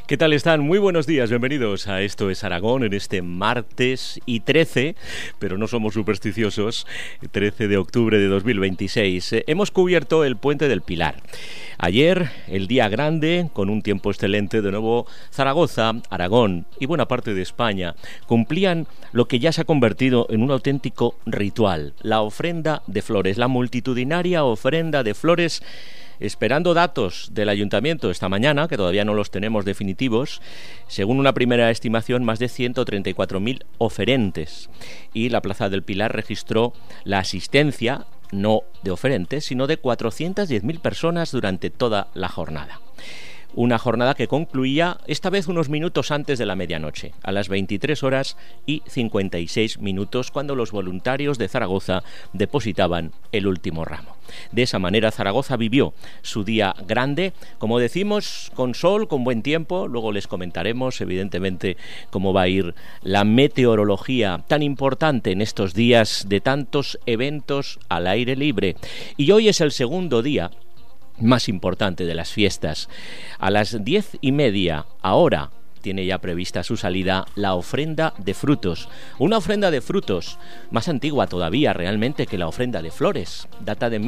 ¿Qué tal están? Muy buenos días, bienvenidos a Esto es Aragón en este martes y 13, pero no somos supersticiosos, 13 de octubre de 2026. Hemos cubierto el Puente del Pilar. Ayer, el día grande, con un tiempo excelente, de nuevo Zaragoza, Aragón y buena parte de España cumplían lo que ya se ha convertido en un auténtico ritual, la ofrenda de flores, la multitudinaria ofrenda de flores. Esperando datos del Ayuntamiento esta mañana, que todavía no los tenemos definitivos, según una primera estimación, más de 134.000 oferentes. Y la Plaza del Pilar registró la asistencia, no de oferentes, sino de 410.000 personas durante toda la jornada. Una jornada que concluía esta vez unos minutos antes de la medianoche, a las 23 horas y 56 minutos, cuando los voluntarios de Zaragoza depositaban el último ramo. De esa manera Zaragoza vivió su día grande, como decimos, con sol, con buen tiempo. Luego les comentaremos evidentemente cómo va a ir la meteorología tan importante en estos días de tantos eventos al aire libre. Y hoy es el segundo día más importante de las fiestas. A las 10:30, ahora, tiene ya prevista su salida la ofrenda de frutos. Una ofrenda de frutos más antigua todavía realmente que la ofrenda de flores. Data de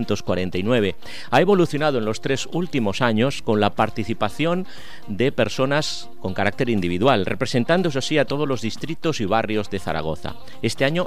1949. Ha evolucionado en los 3 últimos años con la participación de personas con carácter individual, representando, eso sí, a todos los distritos y barrios de Zaragoza. Este año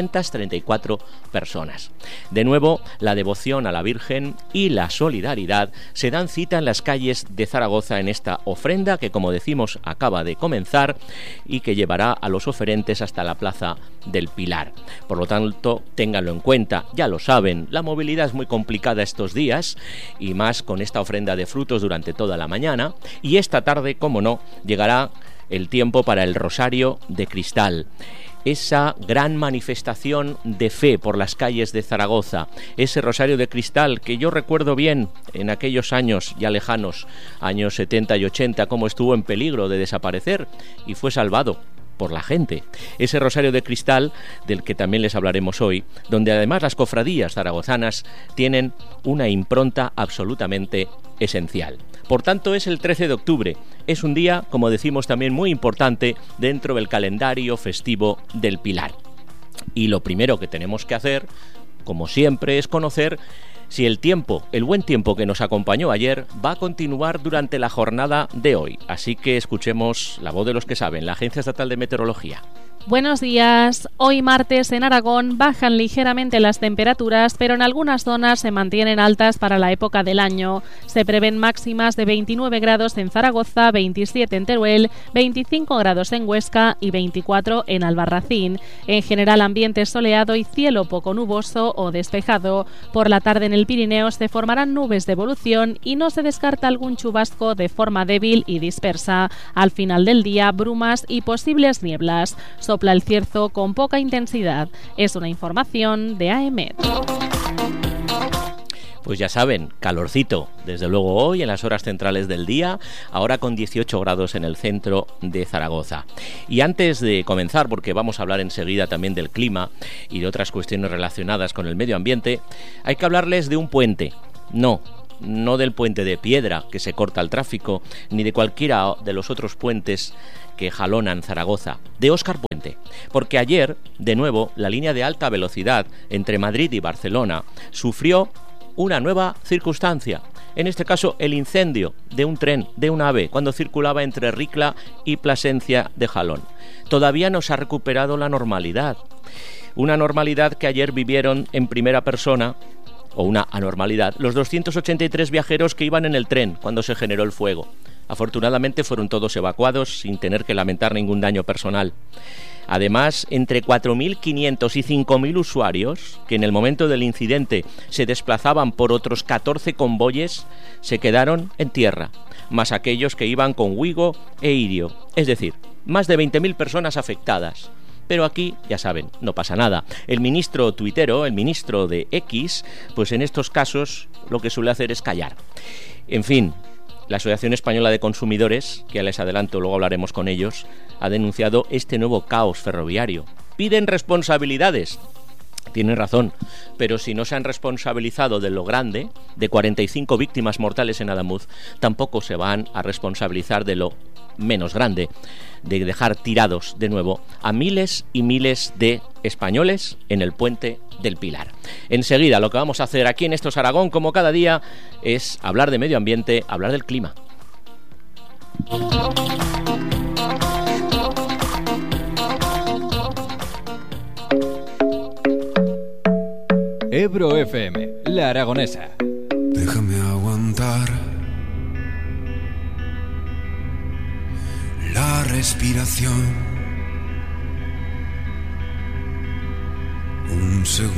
934 personas. De nuevo, la devoción a la Virgen y la solidaridad se dan cita en las calles de Zaragoza en esta ofrenda que, como decimos, acaba de comenzar y que llevará a los oferentes hasta la Plaza del Pilar. Por lo tanto, ténganlo en cuenta, ya lo saben, la movilidad es muy complicada estos días y más con esta ofrenda de frutos durante toda la mañana, y esta tarde, como no, llegará el tiempo para el Rosario de Cristal. Esa gran manifestación de fe por las calles de Zaragoza, ese Rosario de Cristal que yo recuerdo bien en aquellos años ya lejanos, años 70 y 80, cómo estuvo en peligro de desaparecer y fue salvado por la gente. Ese Rosario de Cristal del que también les hablaremos hoy, donde además las cofradías zaragozanas tienen una impronta absolutamente esencial. Por tanto, es el 13 de octubre. Es un día, como decimos, también muy importante dentro del calendario festivo del Pilar. Y lo primero que tenemos que hacer, como siempre, es conocer si el buen tiempo que nos acompañó ayer, va a continuar durante la jornada de hoy. Así que escuchemos la voz de los que saben, la Agencia Estatal de Meteorología. Buenos días. Hoy martes en Aragón bajan ligeramente las temperaturas, pero en algunas zonas se mantienen altas para la época del año. Se prevén máximas de 29 grados en Zaragoza, 27 en Teruel, 25 grados en Huesca y 24 en Albarracín. En general, ambiente soleado y cielo poco nuboso o despejado. Por la tarde en el Pirineo se formarán nubes de evolución y no se descarta algún chubasco de forma débil y dispersa. Al final del día, brumas y posibles nieblas. Sopla el cierzo con poca intensidad. Es una información de AEMET. Pues ya saben, calorcito, desde luego hoy en las horas centrales del día, ahora con 18 grados en el centro de Zaragoza. Y antes de comenzar, porque vamos a hablar enseguida también del clima y de otras cuestiones relacionadas con el medio ambiente, hay que hablarles de un puente. No del puente de piedra que se corta el tráfico, ni de cualquiera de los otros puentes que jalonan Zaragoza, de Óscar Puente, porque ayer, de nuevo, la línea de alta velocidad entre Madrid y Barcelona sufrió una nueva circunstancia, en este caso el incendio de un tren, de un AVE, cuando circulaba entre Ricla y Plasencia de Jalón. Todavía no se ha recuperado la normalidad, una normalidad que ayer vivieron en primera persona, o una anormalidad, los 283 viajeros que iban en el tren cuando se generó el fuego. Afortunadamente fueron todos evacuados sin tener que lamentar ningún daño personal. Además, entre 4.500 y 5.000 usuarios, que en el momento del incidente se desplazaban por otros 14 convoyes, se quedaron en tierra, más aquellos que iban con Wigo e Irio, es decir, más de 20.000 personas afectadas. Pero aquí, ya saben, no pasa nada. El ministro tuitero, el ministro de X, pues en estos casos lo que suele hacer es callar. En fin, la Asociación Española de Consumidores, que ya les adelanto, luego hablaremos con ellos, ha denunciado este nuevo caos ferroviario. Piden responsabilidades. Tienen razón, pero si no se han responsabilizado de lo grande, de 45 víctimas mortales en Adamuz, tampoco se van a responsabilizar de lo menos grande, de dejar tirados de nuevo a miles y miles de españoles en el puente del Pilar. Enseguida lo que vamos a hacer aquí en Esto es Aragón, como cada día, es hablar de medio ambiente, hablar del clima. Ebro FM, La Aragonesa. Déjame aguantar la respiración. Un segundo.